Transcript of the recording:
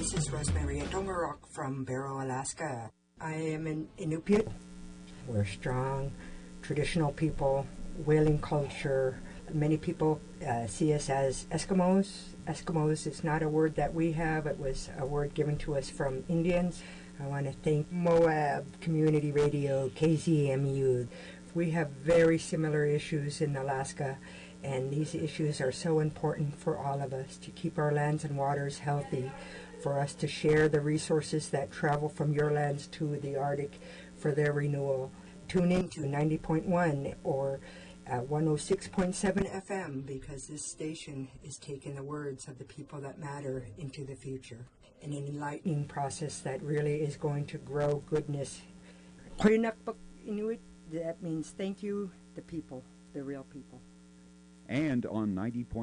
This is Rosemary Dongarok from Barrow, Alaska. I am an Inupiat. We're strong, traditional people, whaling culture. Many people see us as Eskimos. Eskimos is not a word that we have. It was a word given to us from Indians. I want to thank Moab Community Radio, KZMU. We have very similar issues in Alaska, and these issues are so important for all of us to keep our lands and waters healthy, for us to share the resources that travel from your lands to the Arctic for their renewal. Tune in to 90.1 or 106.7 FM, because this station is taking the words of the people that matter into the future. An enlightening process that really is going to grow goodness. Koyunakpak Inuit, that means thank you, the people, the real people. And on 90.